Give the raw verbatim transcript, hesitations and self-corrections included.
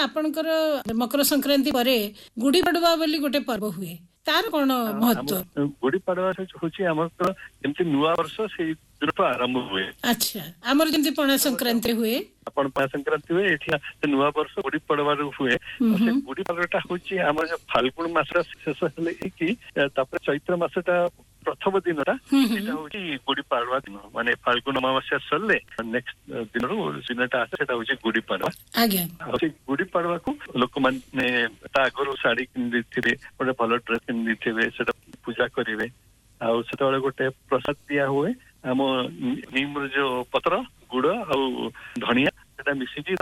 आपणकर मकर संक्रांति परे गुड़ी पड़वा बोली गोटे पर्व हुए तार कौन महत्व गुड़ी पड़वा होची हमर तो जेमति नुवा वर्ष से दिन आरंभ हुए अच्छा हमर जेमति पणा संक्रांति हुए अपन पणा संक्रांति हुए एठी नुवा वर्ष गुड़ी पड़वा हुए से गुड़ी पड़वाटा होची हमर जो फाल्गुन मास शेष हले कि तापर चैत्र मासटा प्रथम दिन गुड़ी पड़वा दिन माने फाल्गुन अमावास्या सरले नेक्स्ट दिन दिनटा आसे सेटा होची गुड़ी पड़वा आज्ञा गुड़ी पड़वा को लोक माने आगरो साड़ी किन दिथिबे गोटे भलो ड्रेस किन दिथिबे सेटा पूजा करिवे आ सेटा गोटे प्रसाद दिया हुए हम नीम जो पत्र गुड़ आ धनिया सेटा मिसी